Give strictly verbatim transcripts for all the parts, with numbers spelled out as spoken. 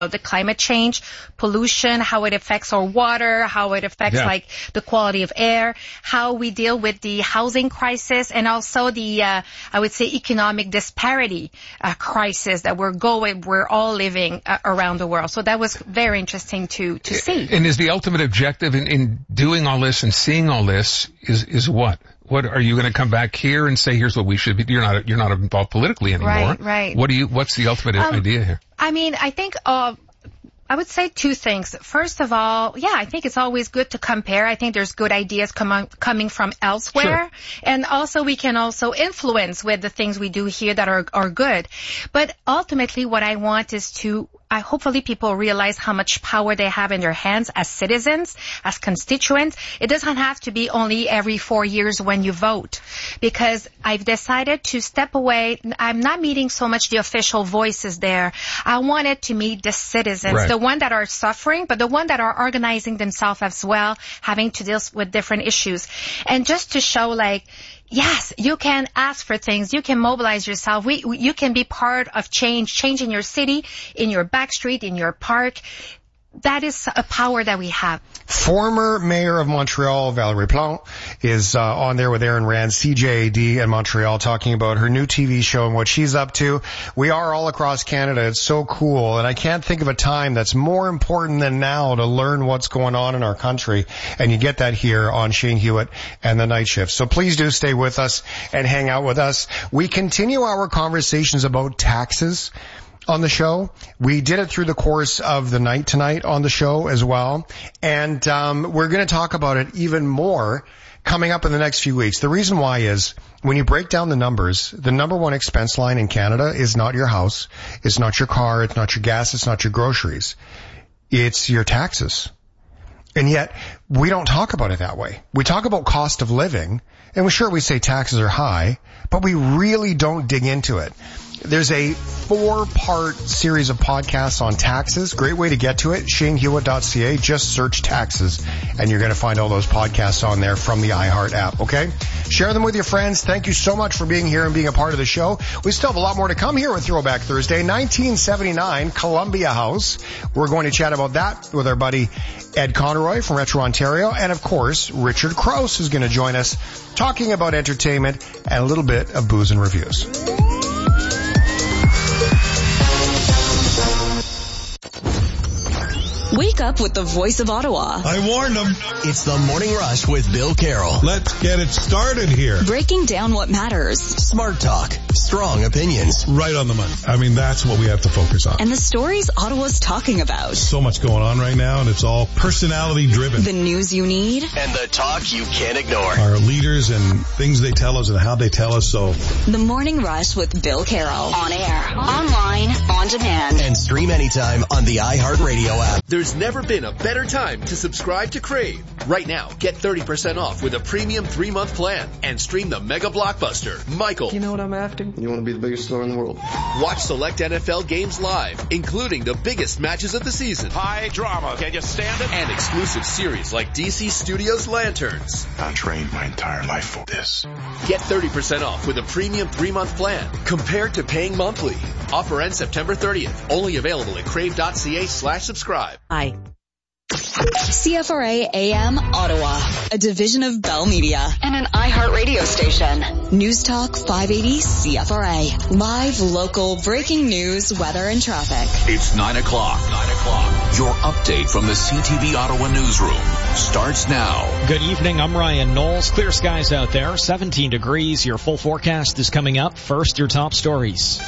the climate change, pollution, how it affects our water, how it affects yeah. like the quality of air, how we deal with the housing crisis, and also the, uh, I would say, economic disparity uh, crisis that we're going, we're all living uh, around the world. So that was very interesting to, to see. And is the ultimate objective in, in doing all this and seeing all this is, is what? What are you going to come back here and say, here's what we should be? You're not, you're not involved politically anymore. Right, right. What do you, what's the ultimate um, idea here? I mean, I think, uh, I would say two things. First of all, yeah, I think it's always good to compare. I think there's good ideas com- coming from elsewhere. Sure. And also we can also influence with the things we do here that are, are good. But ultimately what I want is to I hopefully people realize how much power they have in their hands as citizens, as constituents. It doesn't have to be only every four years when you vote, because I've decided to step away. I'm not meeting so much the official voices there. I wanted to meet the citizens, right. the one that are suffering, but the one that are organizing themselves as well, having to deal with different issues. And just to show like, yes, you can ask for things. You can mobilize yourself. We, you can be part of change, change in your city, in your back street, in your park. That is a power that we have. Former Mayor of Montreal, Valérie Plante, is uh, on there with Aaron Rand, C J A D in Montreal, talking about her new T V show and what she's up to. We are all across Canada. It's so cool. And I can't think of a time that's more important than now to learn what's going on in our country. And you get that here on Shane Hewitt and the Night Shift. So please do stay with us and hang out with us. We continue our conversations about taxes on the show. We did it through the course of the night tonight on the show as well. And um we're going to talk about it even more coming up in the next few weeks. The reason why is when you break down the numbers, the number one expense line in Canada is not your house, it's not your car, it's not your gas, it's not your groceries. It's your taxes. And yet we don't talk about it that way. We talk about cost of living, and we sure we say taxes are high, but we really don't dig into it. There's a four-part series of podcasts on taxes. Great way to get to it, shane hewitt dot c a. Just search taxes, and you're going to find all those podcasts on there from the iHeart app, okay? Share them with your friends. Thank you so much for being here and being a part of the show. We still have a lot more to come here with Throwback Thursday. nineteen seventy-nine, Columbia House. We're going to chat about that with our buddy Ed Conroy from Retro Ontario. And, of course, Richard Krause is going to join us talking about entertainment and a little bit of booze and reviews. Wake up with the voice of Ottawa. I warned them. It's the Morning Rush with Bill Carroll. Let's get it started here. Breaking down what matters. Smart talk. Strong opinions. Right on the money. I mean, that's what we have to focus on. And the stories Ottawa's talking about. So much going on right now, and it's all personality driven. The news you need. And the talk you can't ignore. Our leaders and things they tell us and how they tell us, so. The Morning Rush with Bill Carroll. On air, online, on demand. And stream anytime on the iHeartRadio app. There's never been a better time to subscribe to Crave. Right now, get thirty percent off with a premium three-month plan and stream the mega blockbuster, Michael. You know what I'm after? You want to be the biggest star in the world. Watch select N F L games live, including the biggest matches of the season. High drama. Can you stand it? And exclusive series like D C Studios Lanterns. I trained my entire life for this. Get thirty percent off with a premium three-month plan compared to paying monthly. Offer ends September thirtieth. Only available at crave.ca slash subscribe. Hi. C F R A A M Ottawa, a division of Bell Media and an iHeart radio station. News Talk five eighty C F R A. Live, local, breaking news, weather, and traffic. It's nine o'clock. Nine o'clock. Your update from the C T V Ottawa newsroom starts now. Good evening. I'm Ryan Knowles. Clear skies out there. seventeen degrees. Your full forecast is coming up. First, your top stories.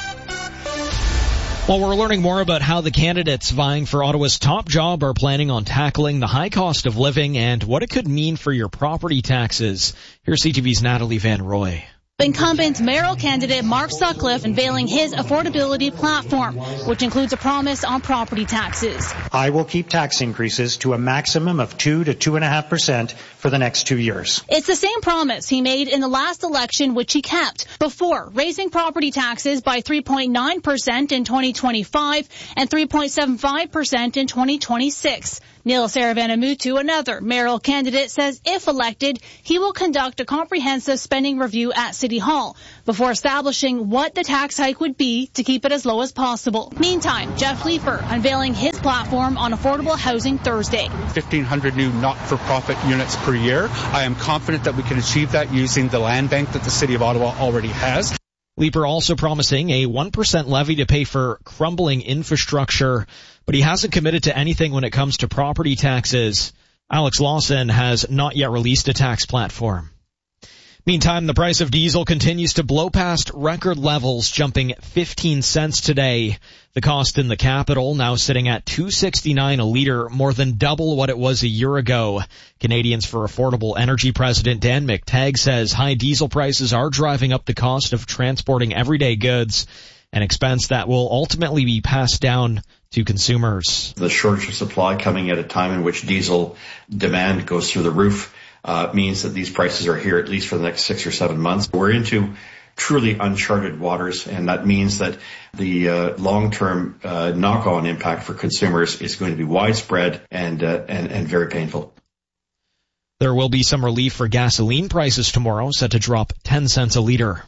Well, we're learning more about how the candidates vying for Ottawa's top job are planning on tackling the high cost of living and what it could mean for your property taxes. Here's C T V's Natalie Van Roy. Incumbent mayoral candidate Mark Sutcliffe unveiling his affordability platform, which includes a promise on property taxes. I will keep tax increases to a maximum of two to two and a half percent for the next two years. It's the same promise he made in the last election, which he kept before raising property taxes by three point nine percent in twenty twenty-five and three point seven five percent in twenty twenty-six. Neil Saravanamuttu, another mayoral candidate, says if elected, he will conduct a comprehensive spending review at City City Hall before establishing what the tax hike would be to keep it as low as possible. Meantime, Jeff Leeper unveiling his platform on affordable housing Thursday. fifteen hundred new not-for-profit units per year. I am confident that we can achieve that using the land bank that the City of Ottawa already has. Leeper also promising a one percent levy to pay for crumbling infrastructure, but he hasn't committed to anything when it comes to property taxes. Alex Lawson has not yet released a tax platform. Meantime, the price of diesel continues to blow past record levels, jumping fifteen cents today. The cost in the capital now sitting at two sixty-nine a liter, more than double what it was a year ago. Canadians for Affordable Energy President Dan McTagg says high diesel prices are driving up the cost of transporting everyday goods, an expense that will ultimately be passed down to consumers. The shortage of supply coming at a time in which diesel demand goes through the roof uh, means that these prices are here at least for the next six or seven months. We're into truly uncharted waters, and that means that the uh, long-term uh, knock-on impact for consumers is going to be widespread and, uh, and and very painful. There will be some relief for gasoline prices tomorrow, set to drop ten cents a liter.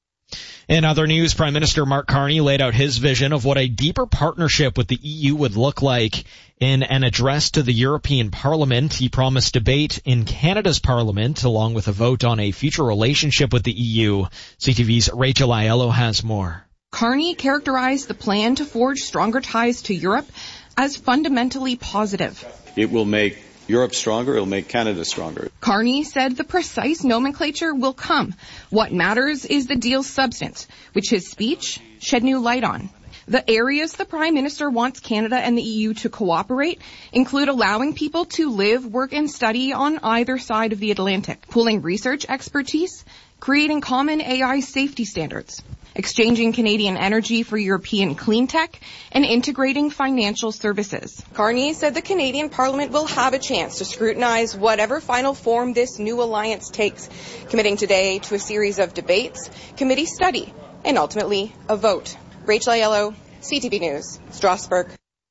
In other news, Prime Minister Mark Carney laid out his vision of what a deeper partnership with the E U would look like. In an address to the European Parliament, he promised debate in Canada's Parliament, along with a vote on a future relationship with the E U. C T V's Rachel Aiello has more. Carney characterized the plan to forge stronger ties to Europe as fundamentally positive. It will make Europe stronger, it'll make Canada stronger. Carney said the precise nomenclature will come. What matters is the deal's substance, which his speech shed new light on. The areas the Prime Minister wants Canada and the E U to cooperate include allowing people to live, work, and study on either side of the Atlantic, pooling research expertise, creating common A I safety standards, exchanging Canadian energy for European clean tech, and integrating financial services. Carney said the Canadian Parliament will have a chance to scrutinize whatever final form this new alliance takes, committing today to a series of debates, committee study, and ultimately a vote. Rachel Aiello, C T V News, Strasbourg.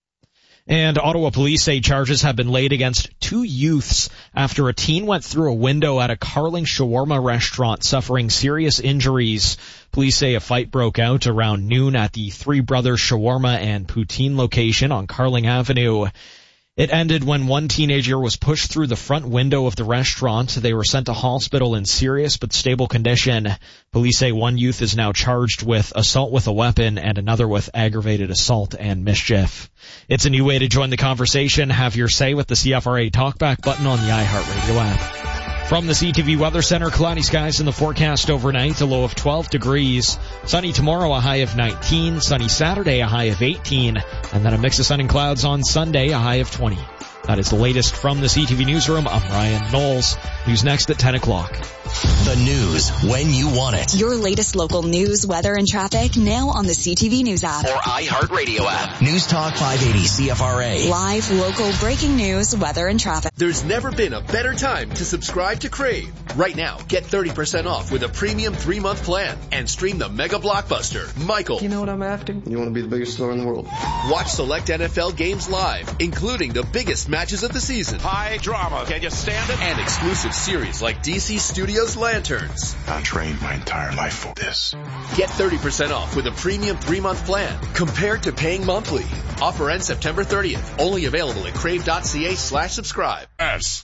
And Ottawa police say charges have been laid against two youths after a teen went through a window at a Carling shawarma restaurant, suffering serious injuries. Police say a fight broke out around noon at the Three Brothers Shawarma and Poutine location on Carling Avenue. It ended when one teenager was pushed through the front window of the restaurant. They were sent to hospital in serious but stable condition. Police say one youth is now charged with assault with a weapon and another with aggravated assault and mischief. It's a new way to join the conversation. Have your say with the C F R A Talkback button on the iHeartRadio app. From the C T V Weather Center, cloudy skies in the forecast overnight, a low of twelve degrees. Sunny tomorrow, a high of nineteen. Sunny Saturday, a high of eighteen. And then a mix of sun and clouds on Sunday, a high of twenty. That is the latest from the C T V Newsroom. I'm Ryan Knowles. News next at ten o'clock. The news when you want it. Your latest local news, weather, and traffic now on the C T V News app. Or iHeartRadio app. News Talk five eighty C F R A. Live, local, breaking news, weather, and traffic. There's never been a better time to subscribe to Crave. Right now, get thirty percent off with a premium three-month plan and stream the mega blockbuster, Michael. You know what I'm after? You want to be the biggest star in the world. Watch select N F L games live, including the biggest matches of the season. High drama. Can you stand it? And exclusive series like D C Studios Lanterns. I trained my entire life for this. Get thirty percent off with a premium three-month plan compared to paying monthly. Offer ends September thirtieth. Only available at crave.ca slash subscribe. S.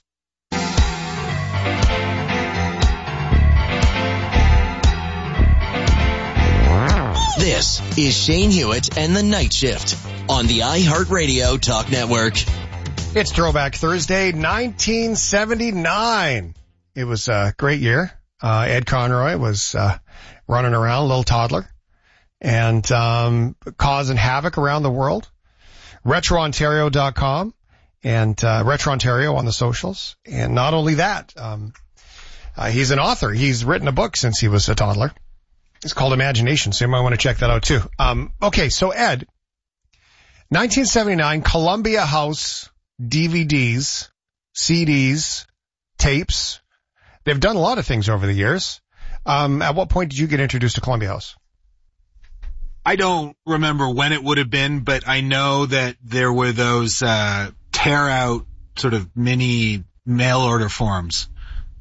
This is Shane Hewitt and the Night Shift on the iHeartRadio Talk Network. It's Throwback Thursday, nineteen seventy-nine. It was a great year. Uh, Ed Conroy was uh, running around, a little toddler, and um, causing havoc around the world. retro ontario dot com and uh, Retro Ontario on the socials. And not only that, um, uh, he's an author. He's written a book since he was a toddler. It's called Imagination, so you might want to check that out too. Um, okay, so Ed, nineteen seventy-nine, Columbia House D V Ds, C Ds, tapes. They've done a lot of things over the years. Um, at what point did you get introduced to Columbia House? I don't remember when it would have been, but I know that there were those uh tear out sort of mini mail order forms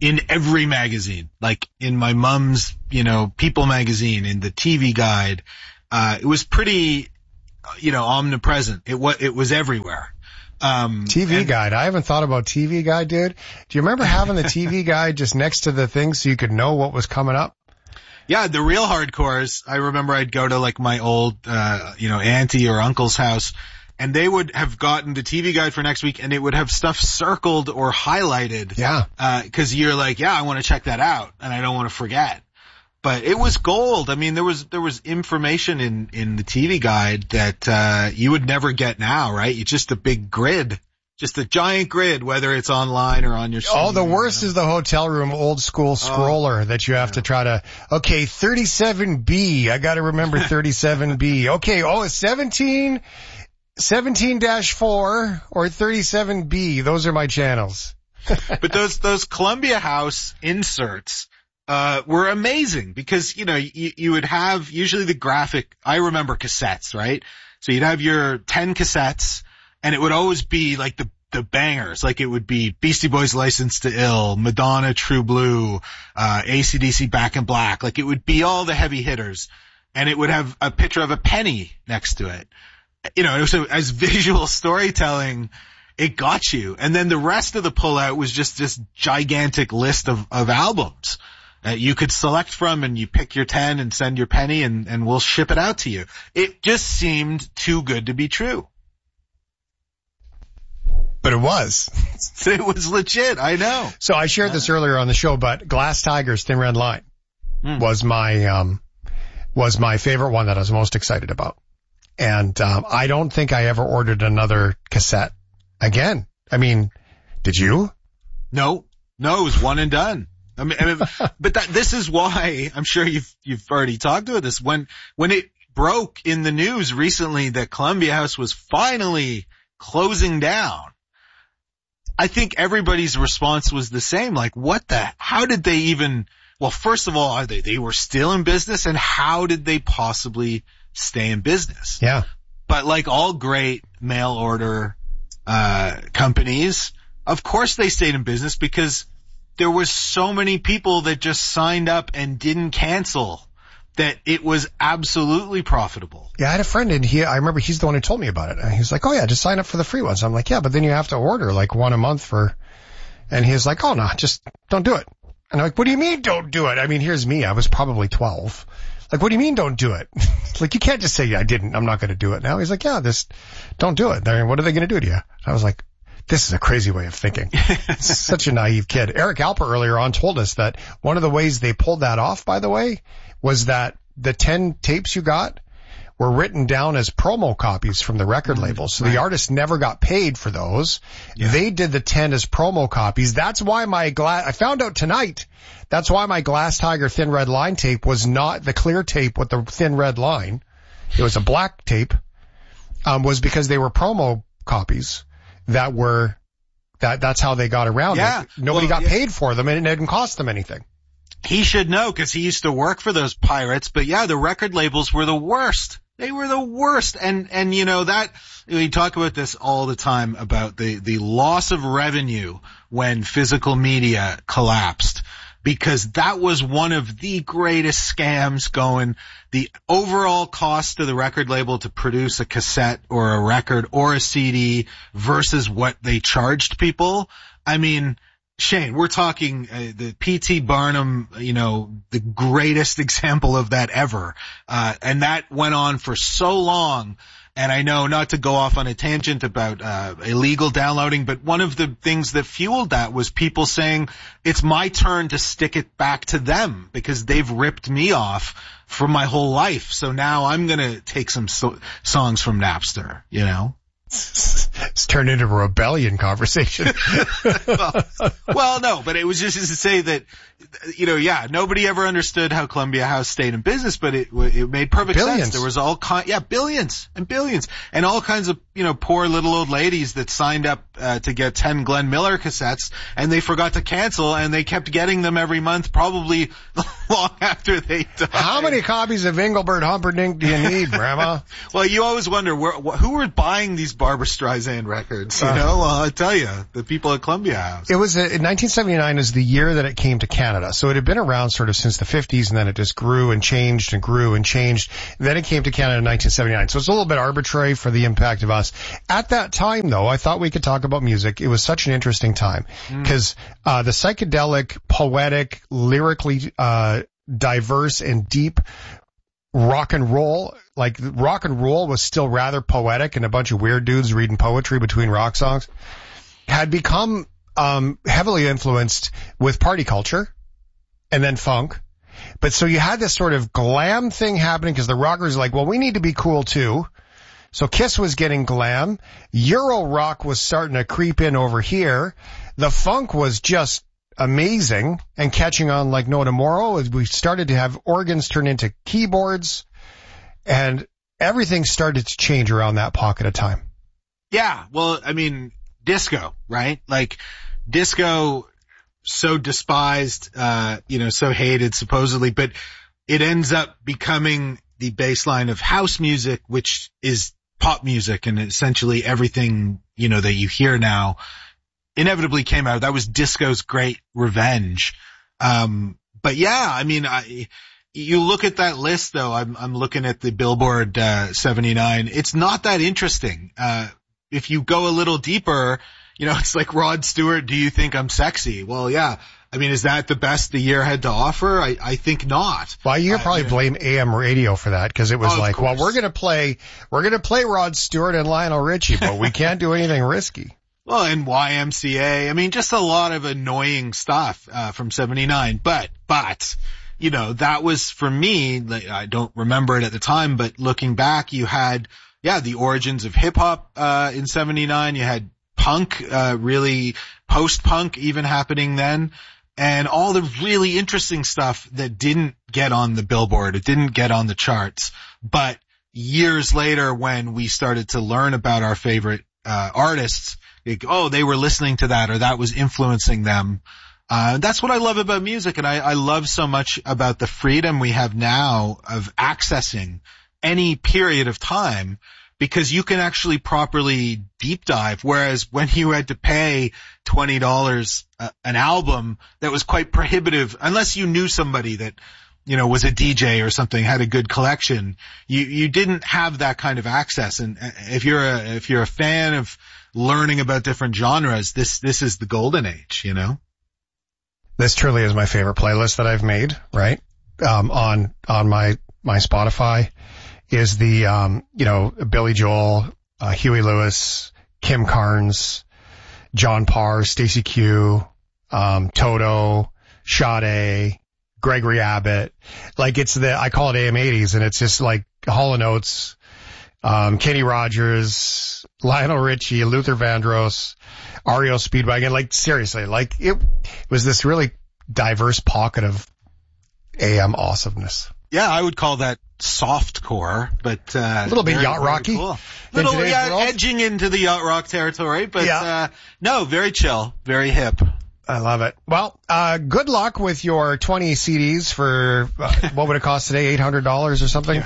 in every magazine, like in my mom's, you know, People magazine, in the T V Guide. Uh, it was pretty, you know, omnipresent. It was, it was everywhere. Um, T V and, Guide. I haven't thought about T V Guide, dude. Do you remember having the T V Guide just next to the thing so you could know what was coming up? Yeah, the real hardcores. I remember I'd go to like my old, uh, you know, auntie or uncle's house, and they would have gotten the T V Guide for next week, and it would have stuff circled or highlighted. Yeah. Uh, cause you're like, yeah, I want to check that out, and I don't want to forget. But it was gold. I mean, there was, there was information in, in the T V Guide that, uh, you would never get now, right? It's just a big grid. Just a giant grid, whether it's online or on your screen. Oh, the worst you know? is the hotel room old school scroller oh, that you have yeah. to try to, okay, thirty-seven B. I got to remember thirty-seven B. Okay, oh, it's seventeen, seventeen dash four or thirty-seven B. Those are my channels. But those, those Columbia House inserts, uh, were amazing because, you know, you, you would have usually the graphic, I remember cassettes, right? So you'd have your ten cassettes. And it would always be like the, the bangers, like it would be Beastie Boys License to Ill, Madonna True Blue, uh, A C D C Back in Black. Like it would be all the heavy hitters. And it would have a picture of a penny next to it. You know, so as visual storytelling, it got you. And then the rest of the pullout was just this gigantic list of, of albums that you could select from, and you pick your ten and send your penny, and, and we'll ship it out to you. It just seemed too good to be true. But it was. It was legit, I know. So I shared this earlier on the show, but Glass Tiger's Thin Red Line mm. was my, um, was my favorite one that I was most excited about. And, um, I don't think I ever ordered another cassette again. I mean, did you? No, no, it was one and done. I mean, I mean but that, this is why I'm sure you've, you've already talked about this. When, when it broke in the news recently that Columbia House was finally closing down, I think everybody's response was the same. Like, what the, how did they even, well, first of all, are they, they were still in business, and how did they possibly stay in business? Yeah. But like all great mail order, uh, companies, of course they stayed in business because there was so many people that just signed up and didn't cancel that it was absolutely profitable. Yeah, I had a friend, and he, I remember he's the one who told me about it. And he was like, oh yeah, just sign up for the free ones. I'm like, yeah, but then you have to order like one a month for, and he was like, oh no, just don't do it. And I'm like, what do you mean don't do it? I mean, here's me. I was probably twelve. Like, what do you mean don't do it? Like, you can't just say, yeah, I didn't, I'm not going to do it now. He's like, yeah, this, don't do it. They're, what are they going to do to you? I was like, this is a crazy way of thinking. Such a naive kid. Eric Alper earlier on told us that one of the ways they pulled that off, by the way, was that the ten tapes you got were written down as promo copies from the record mm-hmm. label. So right. the artist never got paid for those. Yeah. They did the ten as promo copies. That's why my glass, I found out tonight, that's why my Glass Tiger Thin Red Line tape was not the clear tape with the thin red line. It was a black tape, um, was because they were promo copies that were, that, that's how they got around yeah. it. Nobody well, got yeah. paid for them, and it didn't cost them anything. He should know because he used to work for those pirates. But yeah, the record labels were the worst. They were the worst. And, and you know, that, we talk about this all the time about the, the loss of revenue when physical media collapsed, because that was one of the greatest scams going. The overall cost to the record label to produce a cassette or a record or a C D versus what they charged people. I mean, Shane, we're talking uh, the P T Barnum, you know, the greatest example of that ever. Uh, and that went on for so long. And I know, not to go off on a tangent about uh illegal downloading, but one of the things that fueled that was people saying, it's my turn to stick it back to them because they've ripped me off for my whole life. So now I'm going to take some so- songs from Napster, you know? It's turned into a rebellion conversation. well, well, no, but it was just to say that, you know, yeah, nobody ever understood how Columbia House stayed in business, but it it made perfect billions. sense. There was all kind, yeah, billions and billions, and all kinds of, you know, poor little old ladies that signed up uh, to get ten Glenn Miller cassettes, and they forgot to cancel, and they kept getting them every month, probably long after they died. How many copies of Engelbert Humperdinck do you need, Grandma? Well, you always wonder where, wh- who were buying these Barbra Streisand records. You uh, know, well, I tell you, the people at Columbia House. It was uh, in nineteen seventy-nine is the year that it came to Canada, so it had been around sort of since the fifties, and then it just grew and changed and grew and changed. And then it came to Canada in nineteen seventy-nine, so it's a little bit arbitrary for the impact of us. At that time, though, I thought we could talk about music. It was such an interesting time because mm. uh, the psychedelic, poetic, lyrically uh, diverse and deep rock and roll, like rock and roll was still rather poetic and a bunch of weird dudes reading poetry between rock songs, had become um, heavily influenced with party culture and then funk. But so you had this sort of glam thing happening because the rockers were like, well, we need to be cool too. So Kiss was getting glam. Euro rock was starting to creep in over here. The funk was just amazing and catching on like no tomorrow. We started to have organs turn into keyboards, and everything started to change around that pocket of time. Yeah, well, I mean, disco, right? Like, disco, so despised, uh, you know, so hated supposedly, but it ends up becoming the baseline of house music, which is pop music, and essentially everything, you know, that you hear now inevitably came out. That was disco's great revenge. Um, but yeah, I mean, I, you look at that list though, I'm, I'm looking at the Billboard, uh, seventy-nine. It's not that interesting. Uh, if you go a little deeper, you know, it's like Rod Stewart, do you think I'm sexy? Well, yeah. I mean, is that the best the year had to offer? I, I think not. Well, you could probably uh, blame A M radio for that, because it was oh, like, well, we're going to play, we're going to play Rod Stewart and Lionel Richie, but we can't do anything risky. Well, and Y M C A. I mean, just a lot of annoying stuff, uh, from seventy-nine. But, but, you know, that was for me, like, I don't remember it at the time, but looking back, you had, yeah, the origins of hip hop, uh, in seventy-nine. You had punk, uh, really post-punk even happening then. And all the really interesting stuff that didn't get on the Billboard, it didn't get on the charts. But years later, when we started to learn about our favorite uh artists, like, oh, they were listening to that, or that was influencing them. Uh that's what I love about music, and I, I love so much about the freedom we have now of accessing any period of time, because you can actually properly deep dive, whereas when you had to pay twenty dollars uh, an album, that was quite prohibitive, unless you knew somebody that, you know, was a D J or something, had a good collection. You you didn't have that kind of access. And if you're a if you're a fan of learning about different genres, this this is the golden age, you know. This truly is my favorite playlist that I've made, right? Um on on my my Spotify. Is the, um, you know, Billy Joel, uh, Huey Lewis, Kim Carnes, John Parr, Stacey Q, um, Toto, Sade, Gregory Abbott. Like, it's the, I call it A M eighties, and it's just like Hall and Oates, um, Kenny Rogers, Lionel Richie, Luther Vandross, R E O Speedwagon. Like, seriously, like, it, it was this really diverse pocket of A M awesomeness. Yeah, I would call that softcore, but uh a little bit very, yacht rocky. Cool. Little yeah, world. Edging into the yacht rock territory, but yeah. uh no, very chill, very hip. I love it. Well, uh good luck with your twenty C Ds for uh, what would it cost today? eight hundred dollars or something.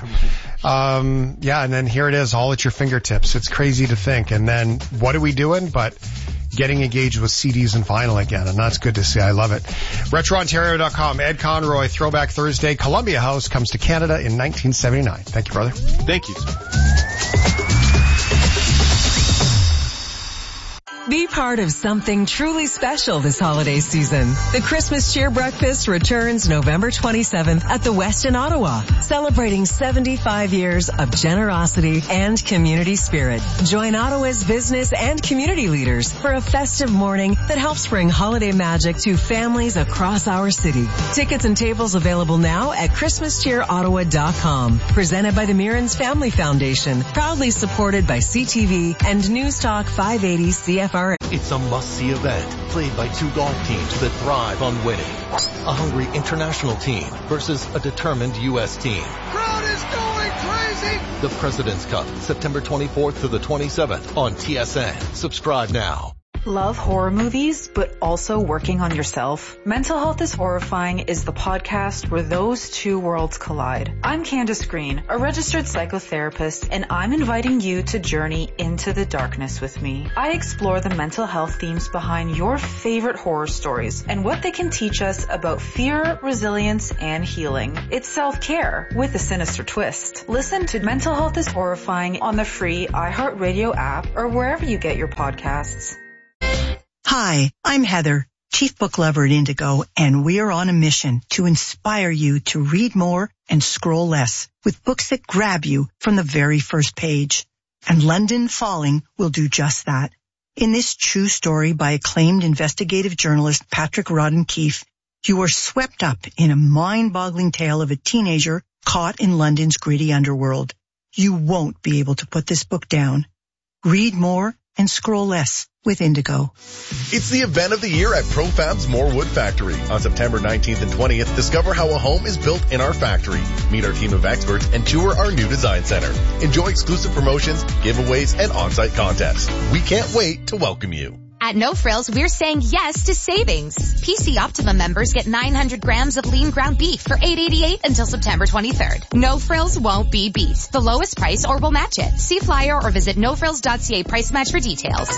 Um yeah, and then here it is, all at your fingertips. It's crazy to think. And then what are we doing but getting engaged with C Ds and vinyl again, and that's good to see. I love it. retro ontario dot com, Ed Conroy, Throwback Thursday. Columbia House comes to Canada in nineteen seventy-nine. Thank you, brother. Thank you. Be part of something truly special this holiday season. The Christmas Cheer Breakfast returns November twenty-seventh at the West in Ottawa, celebrating seventy-five years of generosity and community spirit. Join Ottawa's business and community leaders for a festive morning that helps bring holiday magic to families across our city. Tickets and tables available now at christmas cheer ottawa dot com. Presented by the Mearns Family Foundation, proudly supported by C T V and News Talk five eighty C F R. It's a must-see event played by two golf teams that thrive on winning. A hungry international team versus a determined U S team. Crowd is going crazy! The President's Cup, September twenty-fourth to the twenty-seventh on T S N. Subscribe now. Love horror movies, but also working on yourself? Mental Health is Horrifying is the podcast where those two worlds collide. I'm Candace Green, a registered psychotherapist, and I'm inviting you to journey into the darkness with me. I explore the mental health themes behind your favorite horror stories and what they can teach us about fear, resilience, and healing. It's self-care with a sinister twist. Listen to Mental Health is Horrifying on the free iHeartRadio app or wherever you get your podcasts. Hi, I'm Heather, Chief Book Lover at Indigo, and we are on a mission to inspire you to read more and scroll less with books that grab you from the very first page. And London Falling will do just that. In this true story by acclaimed investigative journalist Patrick Rodden Keefe, you are swept up in a mind-boggling tale of a teenager caught in London's gritty underworld. You won't be able to put this book down. Read more and scroll less with Indigo. It's the event of the year at ProFab's More Wood Factory. On September nineteenth and twentieth, discover how a home is built in our factory. Meet our team of experts and tour our new design center. Enjoy exclusive promotions, giveaways, and on-site contests. We can't wait to welcome you. At No Frills, we're saying yes to savings. P C Optimum members get nine hundred grams of lean ground beef for eight eighty-eight until September twenty-third. No Frills won't be beat. The lowest price or we'll match it. See flyer or visit no frills dot c a price match for details.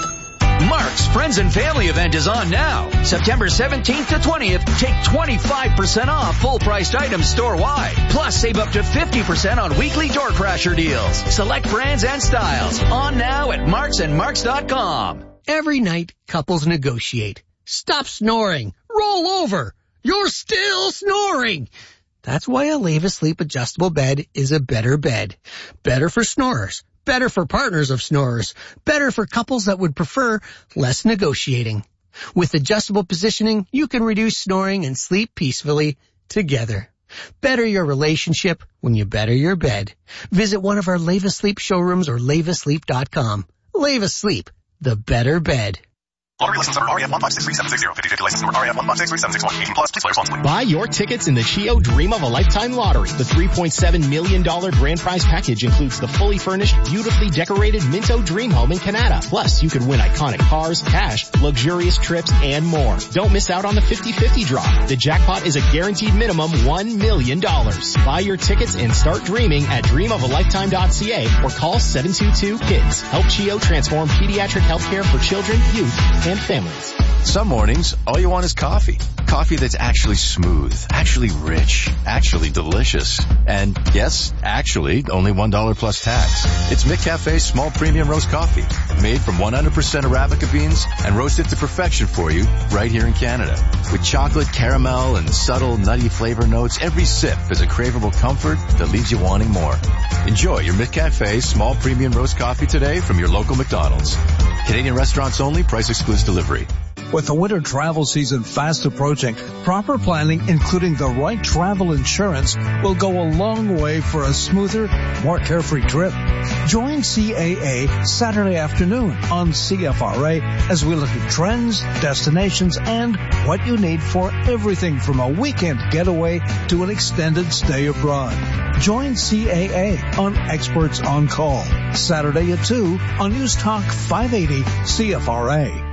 Mark's Friends and Family event is on now. September seventeenth to twentieth, take twenty-five percent off full-priced items store-wide. Plus, save up to fifty percent on weekly door crasher deals. Select brands and styles. On now at marks and marks dot com. Every night, couples negotiate. Stop snoring. Roll over. You're still snoring. That's why a Leva Sleep adjustable bed is a better bed. Better for snorers. Better for partners of snorers. Better for couples that would prefer less negotiating. With adjustable positioning, you can reduce snoring and sleep peacefully together. Better your relationship when you better your bed. Visit one of our Leva Sleep showrooms or leva sleep dot com. Leva Sleep. The better bed. Lottery license number R E M one five six three seven six zero. fifty fifty license number R E M one five six three seven six one. eighteen plus. Please play responsibly. Buy your tickets in the Chio Dream of a Lifetime Lottery. The three point seven million dollars grand prize package includes the fully furnished, beautifully decorated Minto Dream Home in Canada. Plus, you can win iconic cars, cash, luxurious trips, and more. Don't miss out on the fifty fifty draw. The jackpot is a guaranteed minimum one million dollars. Buy your tickets and start dreaming at dream of a lifetime dot c a or call seven two two KIDS. Help Chio transform pediatric healthcare for children, youth, and families. Some mornings, all you want is coffee. Coffee that's actually smooth, actually rich, actually delicious. And yes, actually, only one dollar plus tax. It's McCafe's small premium roast coffee, made from one hundred percent Arabica beans and roasted to perfection for you right here in Canada. With chocolate, caramel, and subtle nutty flavor notes, every sip is a craveable comfort that leaves you wanting more. Enjoy your McCafe small premium roast coffee today from your local McDonald's. Canadian restaurants only, price excludes delivery. With the winter travel season fast approaching, proper planning, including the right travel insurance, will go a long way for a smoother, more carefree trip. Join C A A Saturday afternoon on C F R A as we look at trends, destinations, and what you need for everything from a weekend getaway to an extended stay abroad. Join C A A on Experts on Call, Saturday at two on News Talk five eighty C F R A.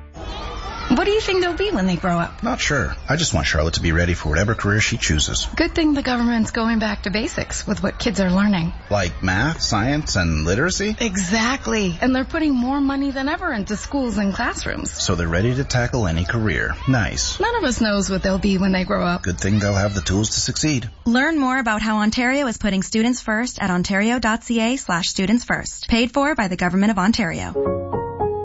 What do you think they'll be when they grow up? Not sure. I just want Charlotte to be ready for whatever career she chooses. Good thing the government's going back to basics with what kids are learning. Like math, science, and literacy? Exactly. And they're putting more money than ever into schools and classrooms. So they're ready to tackle any career. Nice. None of us knows what they'll be when they grow up. Good thing they'll have the tools to succeed. Learn more about how Ontario is putting students first at ontario dot c a slash students first. Paid for by the Government of Ontario.